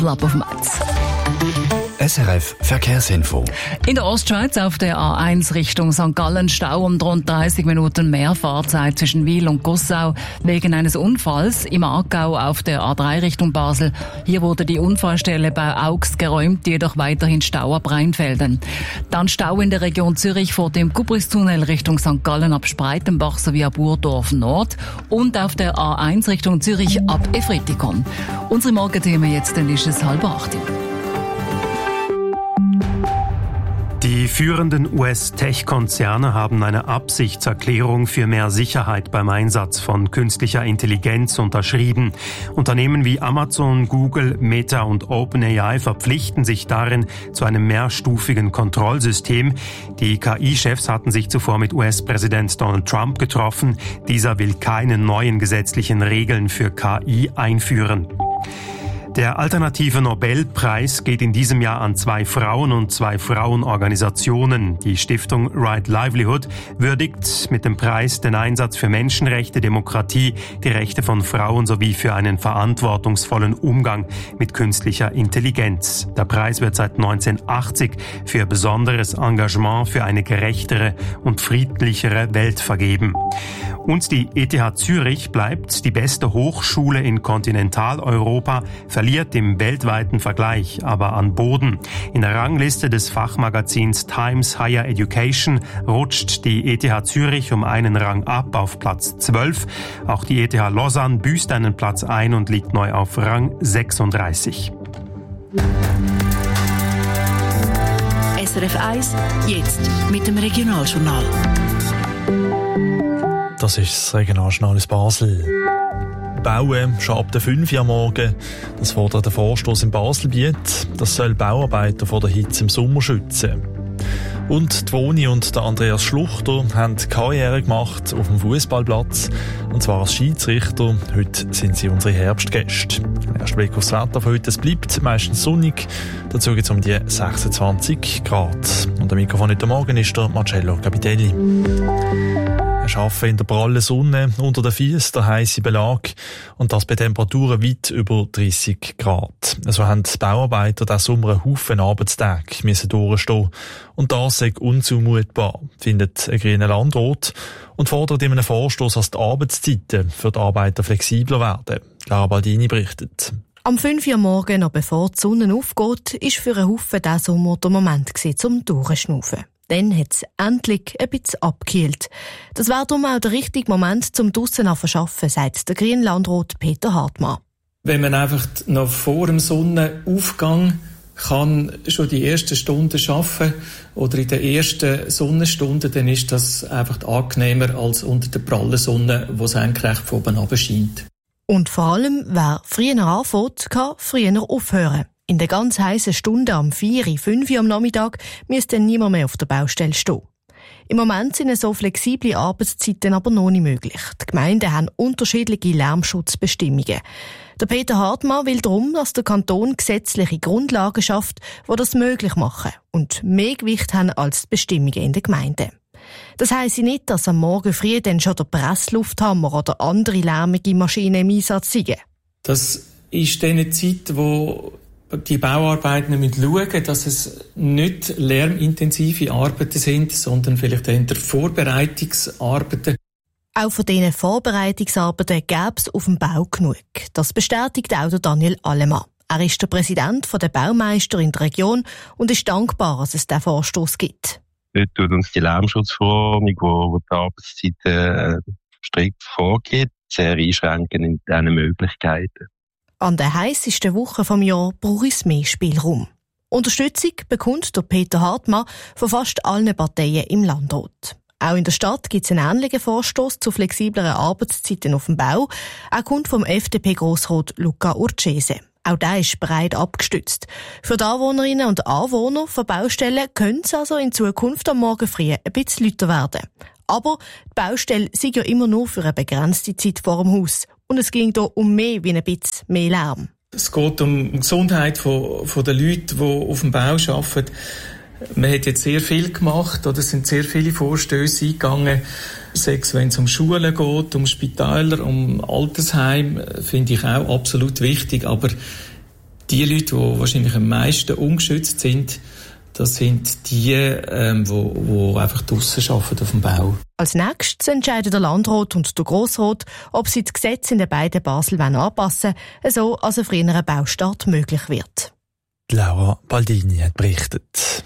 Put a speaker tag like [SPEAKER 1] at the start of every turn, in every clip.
[SPEAKER 1] Blatt auf Metz.
[SPEAKER 2] SRF Verkehrsinfo.
[SPEAKER 1] In der Ostschweiz auf der A1 Richtung St. Gallen Stau um rund 30 Minuten mehr Fahrzeit zwischen Wil und Gossau wegen eines Unfalls. Im Aargau auf der A3 Richtung Basel. Hier wurde die Unfallstelle bei Augs geräumt, jedoch weiterhin Stau ab Rheinfelden. Dann Stau in der Region Zürich vor dem Kubristunnel Richtung St. Gallen ab Spreitenbach sowie ab Urdorf Nord und auf der A1 Richtung Zürich ab Efretikon. Unsere Morgenthemen jetzt, dann ist es 7:30.
[SPEAKER 3] Die führenden US-Tech-Konzerne haben eine Absichtserklärung für mehr Sicherheit beim Einsatz von künstlicher Intelligenz unterschrieben. Unternehmen wie Amazon, Google, Meta und OpenAI verpflichten sich darin zu einem mehrstufigen Kontrollsystem. Die KI-Chefs hatten sich zuvor mit US-Präsident Donald Trump getroffen. Dieser will keine neuen gesetzlichen Regeln für KI einführen. Der alternative Nobelpreis geht in diesem Jahr an 2 Frauen und 2 Frauenorganisationen. Die Stiftung Right Livelihood würdigt mit dem Preis den Einsatz für Menschenrechte, Demokratie, die Rechte von Frauen sowie für einen verantwortungsvollen Umgang mit künstlicher Intelligenz. Der Preis wird seit 1980 für besonderes Engagement für eine gerechtere und friedlichere Welt vergeben. Und die ETH Zürich bleibt die beste Hochschule in Kontinentaleuropa, verliert im weltweiten Vergleich aber an Boden. In der Rangliste des Fachmagazins Times Higher Education rutscht die ETH Zürich um einen Rang ab auf Platz 12. Auch die ETH Lausanne büßt einen Platz ein und liegt neu auf Rang 36.
[SPEAKER 4] SRF 1, jetzt mit dem Regionaljournal.
[SPEAKER 5] Das ist das Regionaljournal aus Basel. Bauen schon ab der 5 Uhr am Morgen. Das fordert der Vorstoss im Baselbiet. Das soll Bauarbeiter vor der Hitze im Sommer schützen. Und die Woni und der Andreas Schluchter haben Karriere gemacht auf dem Fußballplatz. Und zwar als Schiedsrichter. Heute sind sie unsere Herbstgäste. Erst Blick aufs Wetter von heute. Es bleibt meistens sonnig. Dazu geht es um die 26 Grad. Und am Mikrofon heute Morgen ist der Marcello Capitelli. Wir arbeiten in der prallen Sonne, unter den Füßen der heisse Belag und das bei Temperaturen weit über 30 Grad. So haben die Bauarbeiter diesen Sommer einen Haufen Arbeitstage müssen durchstehen. Und das ist unzumutbar, findet ein grüner Landrat und fordert in einem Vorstoss, dass die Arbeitszeiten für die Arbeiter flexibler werden. Lara Baldini berichtet.
[SPEAKER 6] Am 5 Uhr morgen, noch bevor die Sonne aufgeht, ist für einen Haufen diesen Sommer der Moment zum Durchschnaufen. Dann hat es endlich ein bisschen abgekühlt. Das wäre darum auch der richtige Moment zum draussen zu arbeiten, sagt der grüne Landrat Peter Hartmann.
[SPEAKER 7] Wenn man einfach noch vor dem Sonnenaufgang kann schon die ersten Stunden arbeiten oder in den ersten Sonnenstunden, dann ist das einfach angenehmer als unter der prallen Sonne, die senkrecht von oben runter scheint.
[SPEAKER 6] Und vor allem, wer früher anfängt, kann früher aufhören. In der ganz heissen Stunde am 4, 5 Uhr am Nachmittag müsste dann niemand mehr auf der Baustelle stehen. Im Moment sind so flexible Arbeitszeiten aber noch nicht möglich. Die Gemeinden haben unterschiedliche Lärmschutzbestimmungen. Der Peter Hartmann will darum, dass der Kanton gesetzliche Grundlagen schafft, die das möglich machen und mehr Gewicht haben als die Bestimmungen in den Gemeinden. Das heisst nicht, dass am Morgen früh dann schon der Presslufthammer oder andere lärmige Maschinen im Einsatz sind.
[SPEAKER 7] Das ist dann eine Zeit, wo die Bauarbeiter müssen schauen, dass es nicht lärmintensive Arbeiten sind, sondern vielleicht eher Vorbereitungsarbeiten.
[SPEAKER 6] Auch von diesen Vorbereitungsarbeiten gäbe es auf dem Bau genug. Das bestätigt auch der Daniel Allemann. Er ist der Präsident der Baumeister in der Region und ist dankbar, dass es diesen Vorstoss gibt.
[SPEAKER 8] Dort tut uns die Lärmschutzverordnung, wo die Arbeitszeiten strikt vorgibt, sehr einschränken in diesen Möglichkeiten.
[SPEAKER 6] An der heissesten Woche vom Jahr braucht es mehr Spielraum. Unterstützung bekommt der Peter Hartmann von fast allen Parteien im Landrat. Auch in der Stadt gibt es einen ähnlichen Vorstoss zu flexibleren Arbeitszeiten auf dem Bau. Er kommt vom FDP-Grossrat Luca Urcese. Auch der ist breit abgestützt. Für die Anwohnerinnen und Anwohner von Baustellen könnte es also in Zukunft am Morgen früh ein bisschen lauter werden. Aber die Baustelle sind ja immer nur für eine begrenzte Zeit vor dem Haus. Und es ging hier um mehr wie ein bisschen mehr Lärm.
[SPEAKER 7] Es geht um die Gesundheit von den Leuten, die auf dem Bau arbeiten. Man hat jetzt sehr viel gemacht, oder es sind sehr viele Vorstösse eingegangen. Sei es, wenn es um Schulen geht, um Spitäler, um Altersheim, finde ich auch absolut wichtig. Aber Die Leute, die wahrscheinlich am meisten ungeschützt sind, das sind die, die einfach draussen arbeiten auf dem Bau.
[SPEAKER 6] Als nächstes entscheiden der Landrat und der Grossrat, ob sie das Gesetz in den beiden Basel anpassen wollen, so als ein früherer Baustart möglich wird.
[SPEAKER 5] Laura Baldini hat berichtet.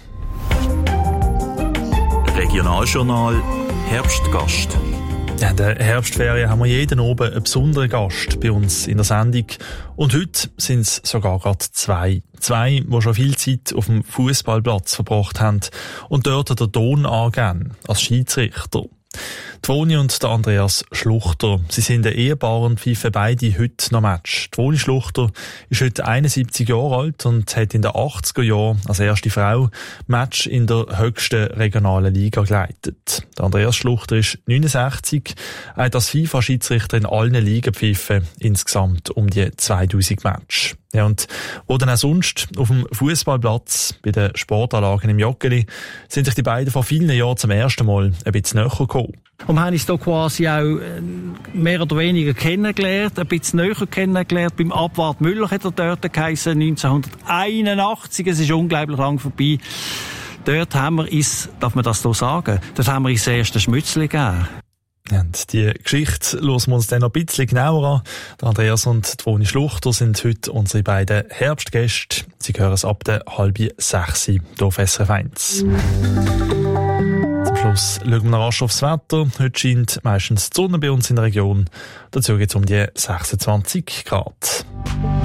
[SPEAKER 2] Regionaljournal Herbstgast.
[SPEAKER 5] Ja, in der Herbstferien haben wir jeden Abend einen besonderen Gast bei uns in der Sendung. Und heute sind es sogar gerade zwei. Zwei, die schon viel Zeit auf dem Fußballplatz verbracht haben und dort den Ton angeben, als Schiedsrichter. Die Voni und der Andreas Schluchter. Sie sind ein Ehepaar und pfeifen beide heute noch Match. Die Voni Schluchter ist heute 71 Jahre alt und hat in den 80er Jahren als erste Frau Match in der höchsten regionalen Liga geleitet. Der Andreas Schluchter ist 69, hat als FIFA-Schiedsrichter in allen Ligen gepfiffen, insgesamt um die 2000 Match. Ja, und wo dann auch sonst auf dem Fußballplatz, bei den Sportanlagen im Joggeli, sind sich die beiden vor vielen Jahren zum ersten Mal ein bisschen näher gekommen.
[SPEAKER 9] Und wir haben uns da quasi auch mehr oder weniger kennengelernt, ein bisschen näher kennengelernt. Beim Abwart Müller hat er dort geheissen, 1981, es ist unglaublich lang vorbei. Dort haben wir uns, darf man das so sagen, dort haben wir uns das erste Schmützli gegeben.
[SPEAKER 5] Und die Geschichte hören wir uns dann noch ein bisschen genauer an. Der Andreas und die Voni Schluchter sind heute unsere beiden Herbstgäste. Sie hören es ab der 5:30 hier auf SRF 1. Zum Schluss schauen wir noch rasch aufs Wetter. Heute scheint meistens die Sonne bei uns in der Region. Dazu geht es um die 26 Grad.